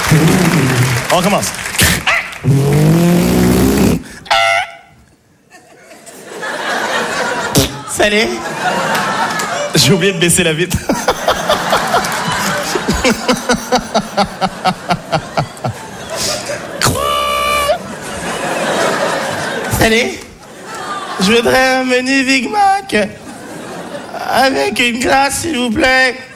On recommence. Salut. J'ai oublié de baisser la vitre. Salut. Je voudrais un menu Big Mac avec une glace, s'il vous plaît.